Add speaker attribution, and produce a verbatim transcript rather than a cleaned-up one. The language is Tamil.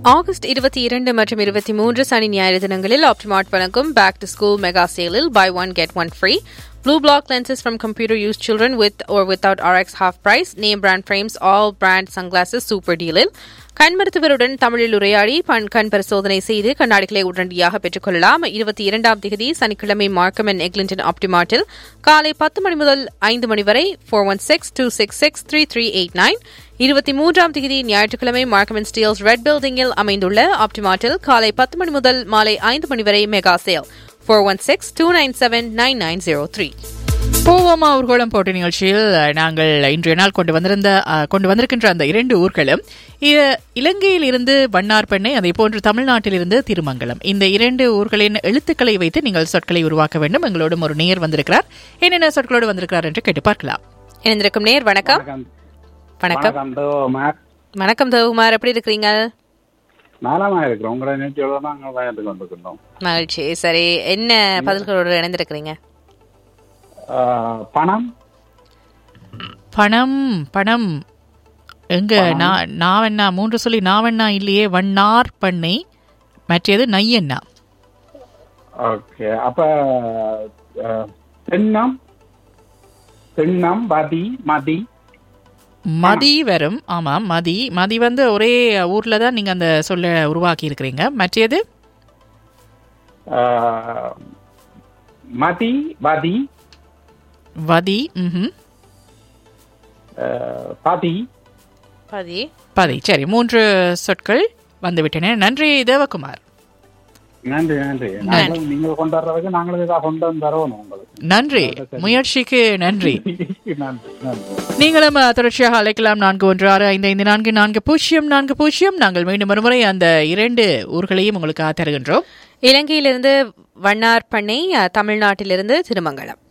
Speaker 1: ஆகஸ்ட் இருபத்தி இரண்டு மற்றும் இருபத்தி மூன்று சனி ஞாயிறு தினங்களில் ஆப்டிமார்ட் வழங்கும் back to school mega சேலில் buy one get one free. Blue block lenses from computer use children with or without R X half price. Name brand frames, all brand sunglasses super dealil. கண் மருத்துவருடன் தமிழில் உரையாடி கண் பரிசோதனை செய்து கண்ணாடிகளை உடனடியாக பெற்றுக் கொள்ளலாம். இருபத்தி இரண்டாம் தேதி சனிக்கிழமை மார்க்கம் அண்ட் எக்லிண்டன் ஆப்டிமார்ட்டில் காலை பத்து மணி முதல் ஐந்து மணி வரை four one six two six six three three eight nine. இருபத்தி மூன்றாம் தேதி ஞாயிற்றுக்கிழமை மார்க்கம் அண்ட் ஸ்டீல்ஸ் ரெட் பில்டிங்கில் அமைந்துள்ள ஆப்டிமார்ட்டில் காலை பத்து மணி முதல் மாலை ஐந்து மணி வரை mega sale. Four one six two nine seven nine nine zero three.
Speaker 2: போவோமா ஊர்கோளம் போட்டி நிகழ்ச்சியில் நாங்கள் இன்றைய நாள் கொண்டு வந்திருந்த கொண்டு வந்திருக்கின்ற அந்த இரண்டு ஊர்களும் இலங்கையில் இருந்து வண்ணார்பண்ணை, அதே போன்று தமிழ்நாட்டில் இருந்து திருமங்கலம். இந்த இரண்டு ஊர்களின் எழுத்துக்களை வைத்து நீங்கள் சொற்களை உருவாக்க வேண்டும். எங்களோடும் ஒரு நேர் வந்திருக்கிறார். என்னென்ன சொற்களோடு வந்திருக்கிறார் என்று கேட்டு பார்க்கலாம்.
Speaker 1: இணைந்திருக்கும் நேர் வணக்கம். வணக்கம் வணக்கம் தேவகுமார், எப்படி இருக்கிறீங்க? மகிழ்ச்சி. சரி, என்ன பதில்களோடு இணைந்திருக்கிறீங்க?
Speaker 3: பணம்
Speaker 2: பணம் பணம் எங்க நாவண்ணா மூன்று சொல்லி நாவண்ணா இல்லையே, வண்ணார் பண்ணை, மற்றது நையண்ணா.
Speaker 3: ஓகே, அப்ப தென்னம் தென்னம் மதி மதி
Speaker 2: மதி வரும். ஆமாம், மதி மதி வந்து ஒரே ஊர்ல தான் நீங்க அந்த சொல்ல உருவாக்கி இருக்கிறீங்க. மற்றது
Speaker 3: மதி வதி
Speaker 2: வதி
Speaker 3: பதி
Speaker 1: பதி
Speaker 2: பதி. சரி, மூன்று சொற்கள் வந்துவிட்டன. நன்றி தேவகுமார்.
Speaker 3: நன்றி நன்றி. நீங்கள் கொண்டாடுறதுக்கு நாங்களுக்கு கொண்டு தரோம்.
Speaker 2: நன்றி, முயற்சிக்கு நன்றி. நீங்களும் தொடர்ச்சியாக அழைக்கலாம். நான்கு ஒன்று ஆறு ஐந்து ஐந்து நான்கு நான்கு பூஜ்ஜியம் நான்கு பூஜ்ஜியம். நாங்கள் மீண்டும் ஒருமுறை அந்த இரண்டு ஊர்களையும் உங்களுக்கு தருகின்றோம்.
Speaker 1: இலங்கையிலிருந்து வண்ணார் பண்ணை, தமிழ்நாட்டிலிருந்து திருமங்கலம்.